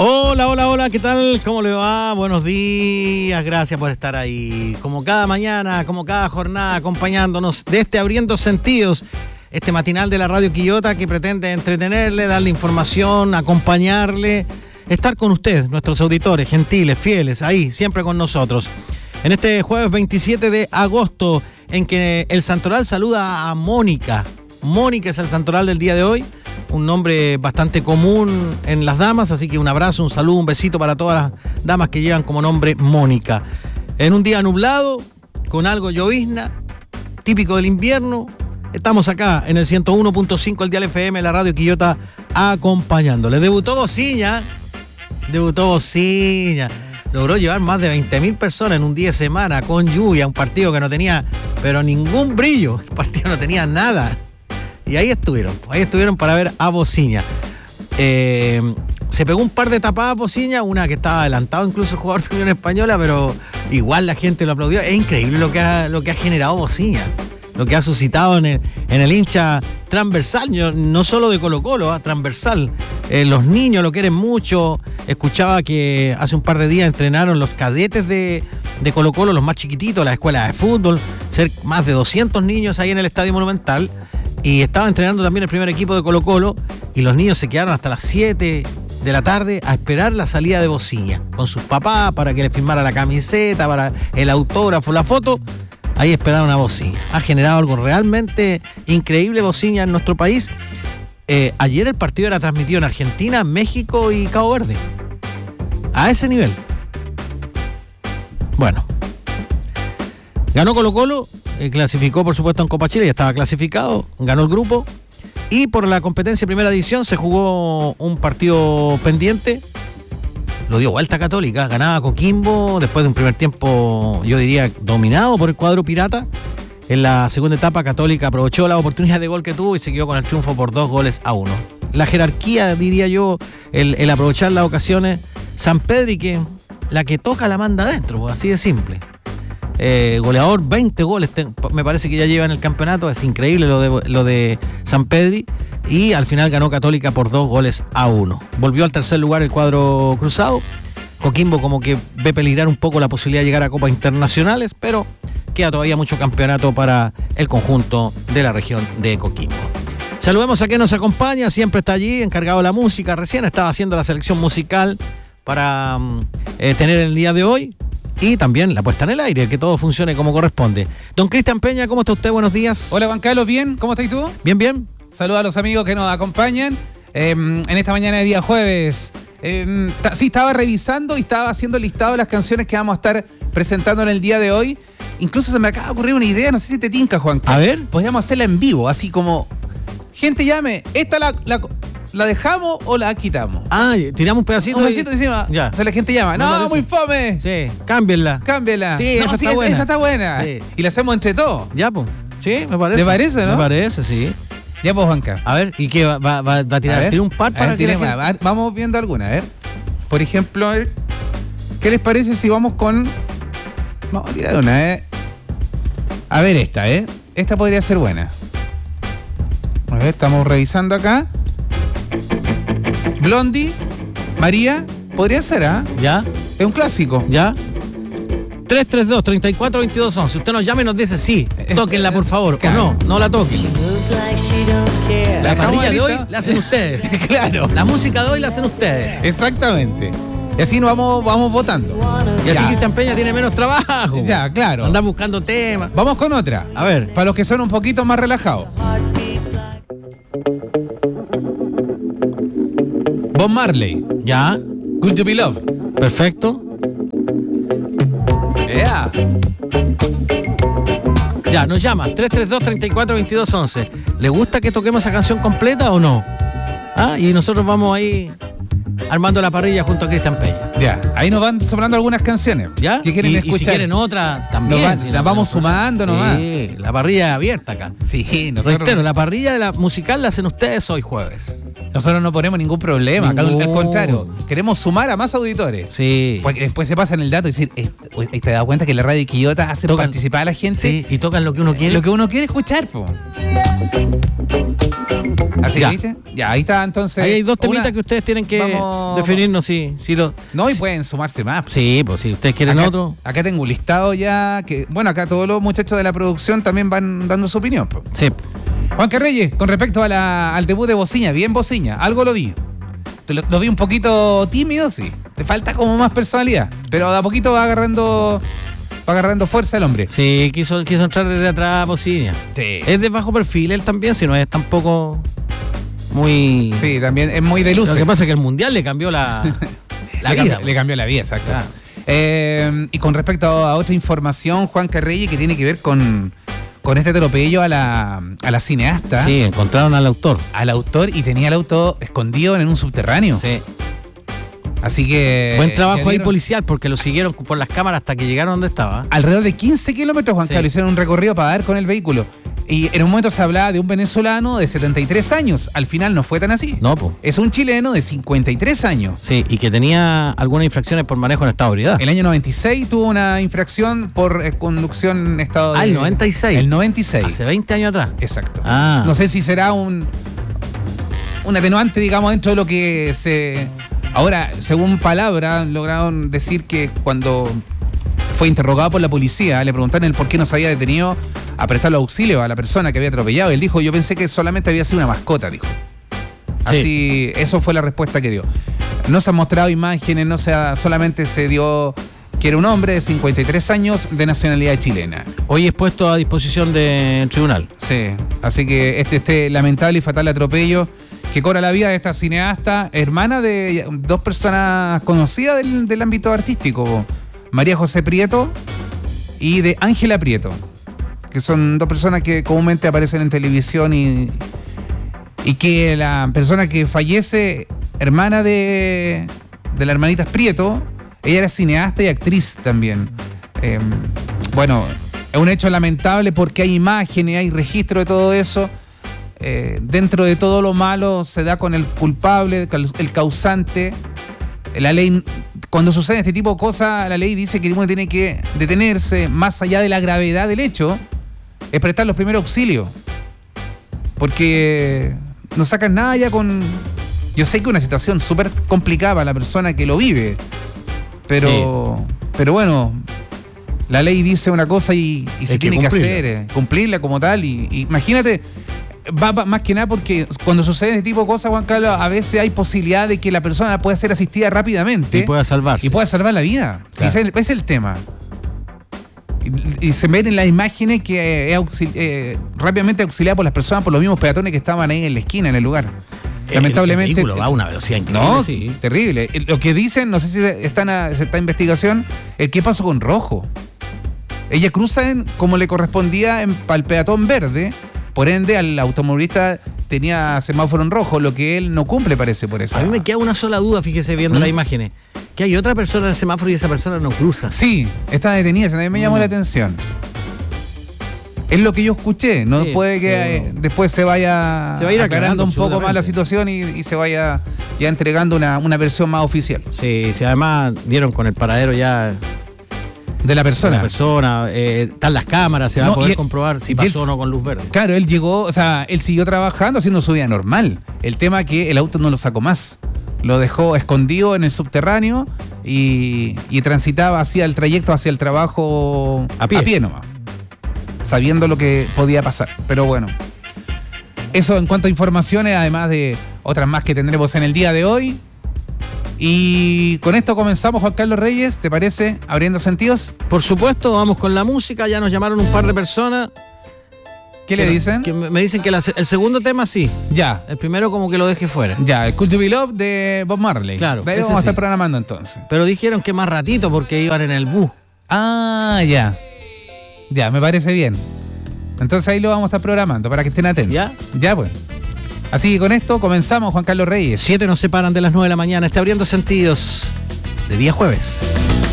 Hola, hola, hola, ¿qué tal? ¿Cómo le va? Buenos días, gracias por estar ahí. Como cada mañana, como cada jornada, acompañándonos de este Abriendo Sentidos, este matinal de la Radio Quillota que pretende entretenerle, darle información, acompañarle, estar con ustedes, nuestros auditores, gentiles, fieles, ahí, siempre con nosotros. En este jueves 27 de agosto, en que el Santoral saluda a Mónica. Mónica es el Santoral del día de hoy. Un nombre bastante común en las damas, así que un abrazo, un saludo, un besito para todas las damas que llevan como nombre Mónica. En un día nublado, con algo llovizna, típico del invierno, estamos acá en el 101.5 el Dial FM, la Radio Quillota, acompañándole. Debutó Bociña. Logró llevar más de 20.000 personas en un día de semana, con lluvia, un partido que no tenía, pero ningún brillo, el partido no tenía nada. Y ahí estuvieron para ver a Bociña. Se pegó un par de tapadas Bociña, una que estaba adelantado incluso el jugador de Unión Española, pero igual la gente lo aplaudió. Es increíble lo que ha generado Bociña, lo que ha suscitado en el hincha transversal, no solo de Colo-Colo, transversal. Los niños lo quieren mucho. Escuchaba que hace un par de días entrenaron los cadetes de Colo-Colo, los más chiquititos, la escuela de fútbol, más de 200 niños ahí en el Estadio Monumental. Y estaba entrenando también el primer equipo de Colo-Colo y los niños se quedaron hasta las 7 de la tarde a esperar la salida de Bociña con sus papás para que les firmara la camiseta, para el autógrafo, la foto. Ahí esperaron a Bociña. Ha generado algo realmente increíble Bociña en nuestro país. Ayer el partido era transmitido en Argentina, México y Cabo Verde. A ese nivel. Bueno. Ganó Colo-Colo. Clasificó, por supuesto, en Copa Chile, ya estaba clasificado, ganó el grupo. Y por la competencia de primera división se jugó un partido pendiente. Lo dio vuelta Católica, ganaba Coquimbo después de un primer tiempo, yo diría, dominado por el cuadro pirata. En la segunda etapa, Católica aprovechó la oportunidad de gol que tuvo y se quedó con el triunfo por 2-1. La jerarquía, diría yo, el aprovechar las ocasiones. San Pedri, que la que toca la manda adentro, así de simple. Goleador, 20 goles, me parece que ya lleva en el campeonato. Es increíble lo de San Pedri. Y al final ganó Católica por 2-1. Volvió al tercer lugar el cuadro cruzado. Coquimbo como que ve peligrar un poco la posibilidad de llegar a copas internacionales, pero queda todavía mucho campeonato para el conjunto de la región de Coquimbo. Saludemos a quien nos acompaña, siempre está allí, encargado de la música. Recién estaba haciendo la selección musical para tener el día de hoy. Y también la puesta en el aire, que todo funcione como corresponde. Don Cristian Peña, ¿cómo está usted? Buenos días. Hola, Juan Carlos, ¿bien? ¿Cómo estás tú? Bien, bien. Saludos a los amigos que nos acompañan en esta mañana de día jueves. Sí, estaba revisando y estaba haciendo el listado de las canciones que vamos a estar presentando en el día de hoy. Incluso se me acaba de ocurrir una idea, no sé si te tinca, Juan Carlos. A ver. Podríamos hacerla en vivo, así como... Gente llame, ¿esta la dejamos o la quitamos? Ah, tiramos un pedacito. Un pedacito encima. Ya. O sea, la gente llama. No, muy fome. Sí, cámbienla. Cámbiala. Sí, no, esa está buena. Esa está buena. Sí. Y la hacemos entre todos. Ya, pues. Sí, me parece. ¿Te parece, no? Me parece, sí. Ya, pues, Juanca. A ver, ¿y qué va a tirar? ¿Tira un par para que a ver, vamos viendo alguna, a ver. Por ejemplo, ¿qué les parece si vamos con... Vamos a tirar una, A ver esta, Esta podría ser buena. A ver, estamos revisando acá. Blondie, María, podría ser, ¿Ya? Es un clásico. ¿Ya? 332-34-22-11. Usted nos llama y nos dice sí, tóquenla por favor. Claro. O no la toquen. La parrilla de hoy la hacen ustedes. Claro. La música de hoy la hacen ustedes. Exactamente. Y así nos vamos votando. Y así Cristian Peña tiene menos trabajo. Ya, claro. Anda buscando temas. Vamos con otra. A ver. Para los que son un poquito más relajados. Bob Marley. ¿Ya? Good to be loved. Perfecto. Yeah. Ya, nos llama 332-34-22-11. ¿Le gusta que toquemos esa canción completa o no? Y nosotros vamos ahí armando la parrilla junto a Cristian Peña. Ya, ahí nos van sobrando algunas canciones. ¿Ya? ¿Qué quieren escuchar? Y si quieren otra, también. Las vamos sumando nomás. Sí, la parrilla es abierta acá. Sí, nosotros... Reitero, la parrilla de la musical la hacen ustedes hoy jueves. Nosotros no ponemos ningún problema, al contrario, queremos sumar a más auditores. Sí. Porque después se pasan el dato y decir, ¿te das cuenta que la radio Quillota hace participar a la gente? Sí, y tocan lo que uno quiere. Lo que uno quiere escuchar, po. ¿Así Ya. viste? Ya, ahí está entonces. Ahí hay dos temitas que ustedes tienen que definirnos si lo... No, y pueden sumarse más. Sí, pues si ustedes quieren Acá, otro... acá tengo un listado ya que, bueno, acá todos los muchachos de la producción también van dando su opinión. Po. Sí. Juanca Reyes, con respecto al debut de Bociña, bien Bociña, algo lo vi. Lo vi un poquito tímido, sí. Te falta como más personalidad, pero de a poquito va agarrando fuerza el hombre. Sí, quiso entrar desde atrás, Bociña. Sí. Es de bajo perfil él también, si no es tampoco muy... Sí, también es muy de luces. Lo que pasa es que el Mundial le cambió la vida. Le cambió la vida, exacto. Claro. Y con respecto a otra información, Juan Carreyes, que tiene que ver con este atropello a la cineasta. Sí, encontraron al autor. Al autor y tenía el auto escondido en un subterráneo. Sí. Así que... Buen trabajo ahí dieron policial porque lo siguieron por las cámaras hasta que llegaron donde estaba. alrededor de 15 kilómetros, Juan Sí. Carlos, hicieron un recorrido para dar con el vehículo. Y en un momento se hablaba de un venezolano de 73 años. Al final no fue tan así. No, pues. Es un chileno de 53 años. Sí, y que tenía algunas infracciones por manejo en estado de ebriedad. El año 96 tuvo una infracción por conducción en estado de... el 96. El 96. Hace 20 años atrás. Exacto. Ah. No sé si será un atenuante, digamos, dentro de lo que se... Ahora, según palabra, lograron decir que cuando fue interrogado por la policía, le preguntaron el por qué no se había detenido a prestarle auxilio a la persona que había atropellado. Él dijo, yo pensé que solamente había sido una mascota, dijo. Así, eso fue la respuesta que dio. No se han mostrado imágenes, solamente se dio que era un hombre de 53 años de nacionalidad chilena. Hoy es puesto a disposición del tribunal. Sí, así que este lamentable y fatal atropello que cobra la vida de esta cineasta, hermana de dos personas conocidas del ámbito artístico, María José Prieto y de Ángela Prieto, que son dos personas que comúnmente aparecen en televisión y que la persona que fallece, hermana de la hermanita Prieto, ella era cineasta y actriz también. Bueno, es un hecho lamentable porque hay imágenes, hay registro de todo eso. Dentro de todo lo malo se da con el culpable, el causante. La ley, cuando sucede este tipo de cosas, la ley dice que uno tiene que detenerse más allá de la gravedad del hecho, es prestar los primeros auxilios. Porque no sacan nada ya con... Yo sé que es una situación súper complicada para la persona que lo vive, pero bueno, la ley dice una cosa y se tiene que hacer, cumplirla como tal. Y imagínate... Va más que nada porque cuando sucede este tipo de cosas, Juan Carlos, a veces hay posibilidad de que la persona pueda ser asistida rápidamente. Y pueda salvarse. Y pueda salvar la vida. Claro. Sí, ese es el tema. Y se ven en las imágenes que es rápidamente auxiliada por las personas, por los mismos peatones que estaban ahí en la esquina, en el lugar. Lamentablemente. El vehículo va a una velocidad increíble. No, sí. Terrible. Lo que dicen, no sé si está en investigación, el qué pasó con rojo. Ella cruza como le correspondía para el peatón verde. Por ende, al automovilista tenía semáforo en rojo, lo que él no cumple, parece, por eso. A mí me queda una sola duda, fíjese viendo las imágenes. Que hay otra persona en el semáforo y esa persona no cruza. Sí, está detenida, eso también me llamó la atención. Es lo que yo escuché, no Sí, puede que después se vaya a ir aclarando un poco más la absolutamente. situación y se vaya ya entregando una versión más oficial Sí, además dieron con el paradero ya de la persona. la persona, están las cámaras, se va No, a poder y- comprobar si y pasó él- o no con luz verde. Claro, él llegó, o sea, él siguió trabajando, haciendo su vida normal. El tema es que el auto no lo sacó más. Lo dejó escondido en el subterráneo y transitaba hacia el trayecto hacia el trabajo A pie nomás. Sabiendo lo que podía pasar. Pero bueno. Eso en cuanto a informaciones, además de otras más que tendremos en el día de hoy. Y con esto comenzamos, Juan Carlos Reyes, ¿te parece? Abriendo sentidos. Por supuesto, vamos con la música, ya nos llamaron un par de personas. ¿Qué le dicen? Que me dicen que el segundo tema sí, Ya. el primero como que lo deje fuera. Ya, el Cool to Be Loved de Bob Marley. Claro, De ahí ese vamos a estar sí. programando entonces. Pero dijeron que más ratito porque iban en el bus. Ah, ya. Ya, me parece bien. Entonces ahí lo vamos a estar programando para que estén atentos. ¿Ya? Ya, pues. Así que con esto comenzamos, Juan Carlos Reyes. 7 nos separan de las 9 de la mañana. Está abriendo sentidos de día jueves.